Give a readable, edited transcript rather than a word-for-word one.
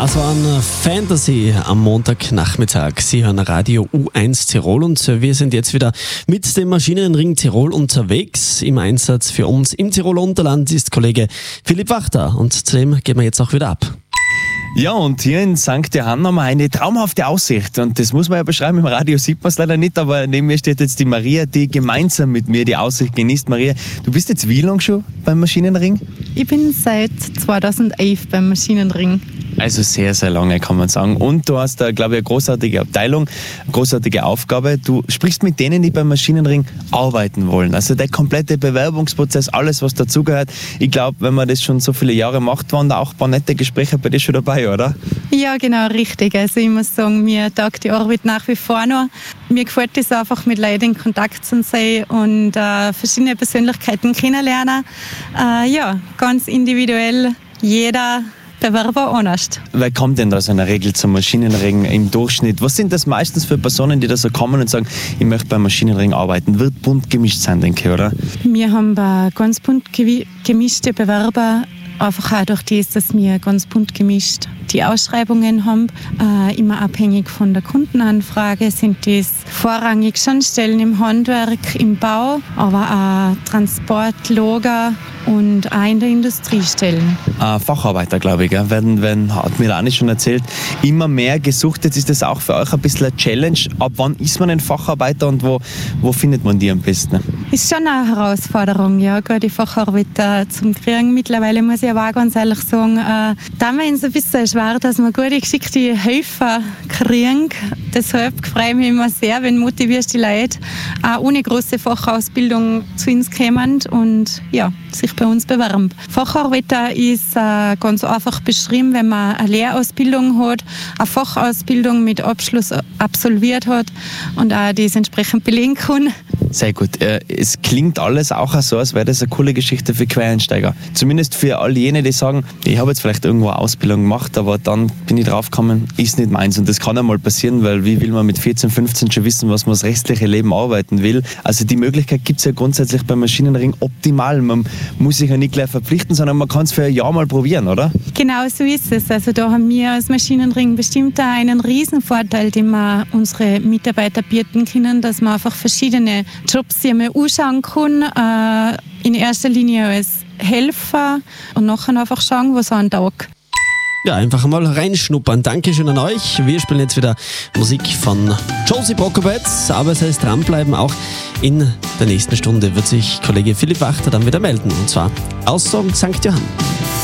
Das war ein Fantasy am Montagnachmittag. Sie hören Radio U1 Tirol und wir sind jetzt wieder mit dem Maschinenring Tirol unterwegs. Im Einsatz für uns im Tiroler Unterland ist Kollege Philipp Wachter und zu dem gehen wir jetzt auch wieder ab. Ja, und hier in St. Johann haben wir eine traumhafte Aussicht. Und das muss man ja beschreiben, im Radio sieht man es leider nicht, aber neben mir steht jetzt die Maria, die gemeinsam mit mir die Aussicht genießt. Maria, du bist jetzt wie lange schon beim Maschinenring? Ich bin seit 2011 beim Maschinenring. Also sehr, sehr lange, kann man sagen. Und du hast da, glaube ich, eine großartige Abteilung, eine großartige Aufgabe. Du sprichst mit denen, die beim Maschinenring arbeiten wollen. Also der komplette Bewerbungsprozess, alles, was dazugehört. Ich glaube, wenn man das schon so viele Jahre macht, waren da auch ein paar nette Gespräche bei dir schon dabei, oder? Ja, genau, richtig. Also ich muss sagen, mir taugt die Arbeit nach wie vor noch. Mir gefällt es einfach, mit Leuten in Kontakt zu sein und verschiedene Persönlichkeiten kennenlernen. Ja, ganz individuell, jeder Bewerber anders. Wer kommt denn da so in der Regel zum Maschinenring im Durchschnitt? Was sind das meistens für Personen, die da so kommen und sagen, ich möchte beim Maschinenring arbeiten? Wird bunt gemischt sein, denke ich, oder? Wir haben ganz bunt gemischte Bewerber, einfach auch durch das, dass wir ganz bunt gemischt die Ausschreibungen haben. Immer abhängig von der Kundenanfrage sind das vorrangig schon Stellen im Handwerk, im Bau, aber auch Transport, Lager und auch in der Industrie Stellen. Facharbeiter, glaube ich, hat mir Lani schon erzählt, immer mehr gesucht. Jetzt ist das auch für euch ein bisschen eine Challenge. Ab wann ist man ein Facharbeiter und wo findet man die am besten? Ist schon eine Herausforderung, ja, die Facharbeiter zum Kriegen. Mittlerweile muss ich aber auch ganz ehrlich sagen, da haben wir uns ein bisschen schwer, dass wir gute, geschickte Helfer kriegen. Deshalb freue ich mich immer sehr, wenn motivierst die Leute auch ohne große Fachausbildung zu uns kommen und ja, sich bei uns bewerben. Facharbeiter ist ganz einfach beschrieben, wenn man eine Lehrausbildung hat, eine Fachausbildung mit Abschluss absolviert hat und auch das entsprechend belegen kann. Sehr gut. Es klingt alles auch so, als wäre das eine coole Geschichte für Quereinsteiger. Zumindest für all jene, die sagen, ich habe jetzt vielleicht irgendwo eine Ausbildung gemacht, aber dann bin ich draufgekommen, ist nicht meins. Und das kann einmal passieren, weil wie will man mit 14, 15 schon wissen, was man das restliche Leben arbeiten will. Also die Möglichkeit gibt es ja grundsätzlich beim Maschinenring optimal. Man muss sich ja nicht gleich verpflichten, sondern man kann es für ein Jahr mal probieren, oder? Genau so ist es. Also da haben wir als Maschinenring bestimmt auch einen Riesenvorteil, den wir unsere Mitarbeiter bieten können, dass man einfach verschiedene Jobs hier mal anschauen kann. In erster Linie als Helfer und nachher einfach schauen, was an Tag. Ja, einfach mal reinschnuppern. Dankeschön an euch. Wir spielen jetzt wieder Musik von Josie Brockovitz, aber es heißt dranbleiben. Auch in der nächsten Stunde wird sich Kollege Philipp Wachter dann wieder melden. Und zwar aus St. Johann.